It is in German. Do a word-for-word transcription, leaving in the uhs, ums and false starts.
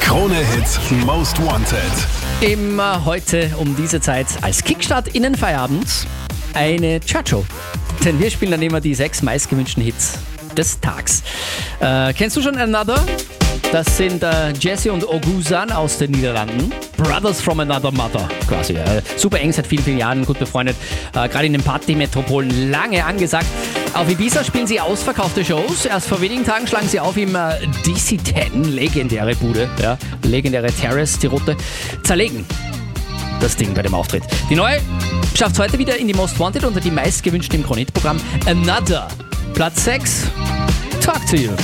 Krone-Hit Most Wanted. Immer heute um diese Zeit als Kickstart in den Feierabend eine Chartshow. Denn wir spielen dann immer die sechs meistgewünschten Hits des Tags. Äh, kennst du schon Another? Das sind äh, Jesse und Oguzhan aus den Niederlanden. Brothers from Another Mother quasi. Äh, super eng, seit vielen, vielen Jahren, gut befreundet. Äh, Gerade in den Party-Metropolen lange angesagt. Auf Ibiza spielen sie ausverkaufte Shows. Erst vor wenigen Tagen schlagen sie auf im äh, D C zehn, legendäre Bude, ja, legendäre Terrace, die Rote, zerlegen das Ding bei dem Auftritt. Die neue schafft es heute wieder in die Most Wanted unter die meistgewünschten im Krone-Hit-Programm. Another, Platz sechs, Talk to You.